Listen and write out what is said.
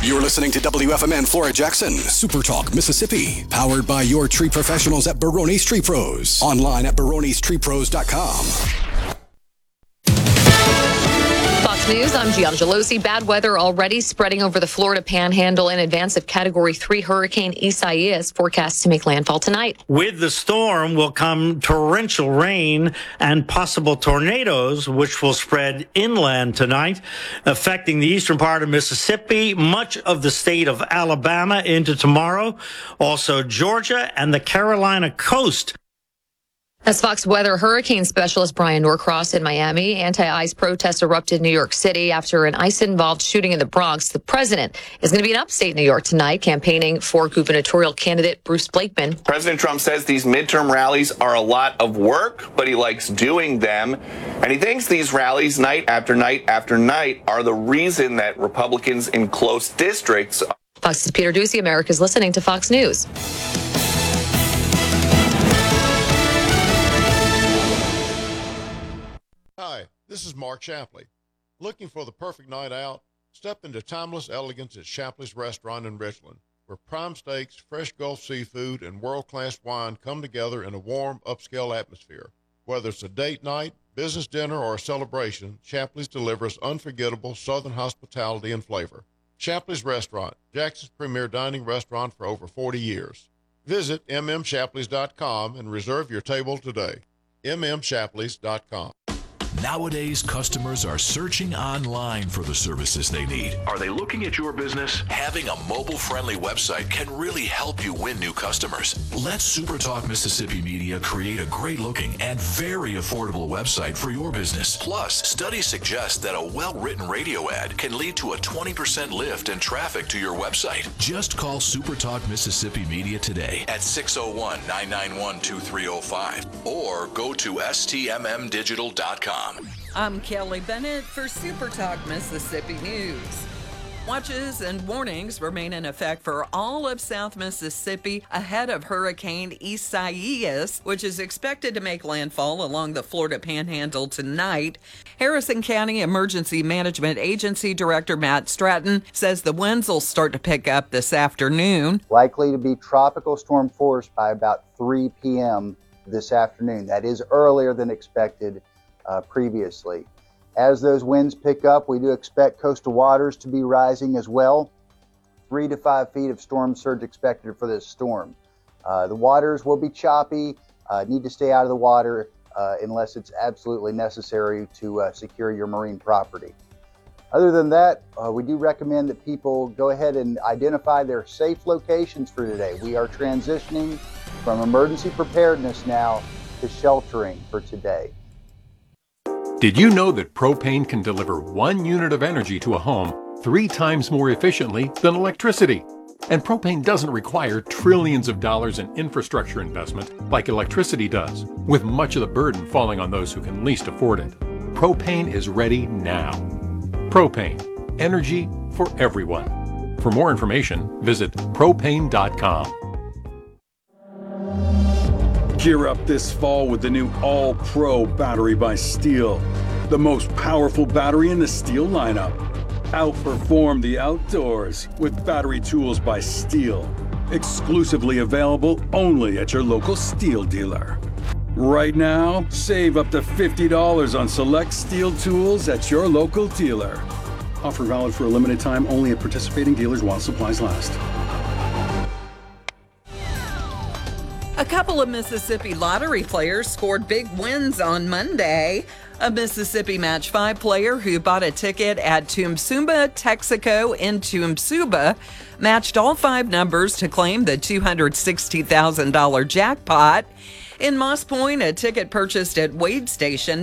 You're listening to WFMN Flora Jackson, Super Talk, Mississippi. Powered by your tree professionals at Barone's Tree Pros. Online at baronestreepros.com. Fox News, I'm Gianna Gelosi. Bad weather already spreading over the Florida Panhandle in advance of Category 3 Hurricane Isaias, forecast to make landfall tonight. With the storm will come torrential rain and possible tornadoes, which will spread inland tonight, affecting the eastern part of Mississippi, much of the state of Alabama into tomorrow, also Georgia and the Carolina coast. As Fox Weather hurricane specialist Brian Norcross in Miami, anti-ice protests erupted in New York City after an ice-involved shooting in the Bronx. The president is going to be in upstate New York tonight, campaigning for gubernatorial candidate Bruce Blakeman. President Trump says these midterm rallies are a lot of work, but he likes doing them. And he thinks these rallies night after night after night are the reason that Republicans in close districts. Fox's Peter Ducey, America's listening to Fox News. Hi, this is Mark Shapley. Looking for the perfect night out? Step into timeless elegance at Shapley's Restaurant in Richland, where prime steaks, fresh Gulf seafood, and world-class wine come together in a warm, upscale atmosphere. Whether it's a date night, business dinner, or a celebration, Shapley's delivers unforgettable Southern hospitality and flavor. Shapley's Restaurant, Jackson's premier dining restaurant for over 40 years. Visit mmshapleys.com and reserve your table today. mmshapleys.com. Nowadays, customers are searching online for the services they need. Are they looking at your business? Having a mobile-friendly website can really help you win new customers. Let SuperTalk Mississippi Media create a great-looking and very affordable website for your business. Plus, studies suggest that a well-written radio ad can lead to a 20% lift in traffic to your website. Just call SuperTalk Mississippi Media today at 601-991-2305 or go to stmmdigital.com. I'm Kelly Bennett for Super Talk Mississippi News. Watches and warnings remain in effect for all of South Mississippi ahead of Hurricane Isaias, which is expected to make landfall along the Florida Panhandle tonight. Harrison County Emergency Management Agency Director Matt Stratton says the winds will start to pick up this afternoon. Likely to be tropical storm force by about 3 p.m. this afternoon. That is earlier than expected previously. As those winds pick up, we do expect coastal waters to be rising as well. 3 to 5 feet of storm surge expected for this storm. The waters will be choppy. Need to stay out of the water unless it's absolutely necessary to secure your marine property. Other than that, we do recommend that people go ahead and identify their safe locations for today. We are transitioning from emergency preparedness now to sheltering for today. Did you know that propane can deliver 1 unit of energy to a home 3 times more efficiently than electricity? And propane doesn't require trillions of dollars in infrastructure investment like electricity does, with much of the burden falling on those who can least afford it. Propane is ready now. Propane, energy for everyone. For more information, visit propane.com. Gear up this fall with the new All-Pro battery by Steel. The most powerful battery in the Steel lineup. Outperform the outdoors with battery tools by Steel. Exclusively available only at your local Steel dealer. Right now, save up to $50 on select Steel tools at your local dealer. Offer valid for a limited time only at participating dealers while supplies last. A couple of Mississippi lottery players scored big wins on Monday. A Mississippi Match 5 player who bought a ticket at Tumsumba, Texaco in Tumsumba matched all 5 numbers to claim the $260,000 jackpot. In Moss Point, a ticket purchased at Wade Station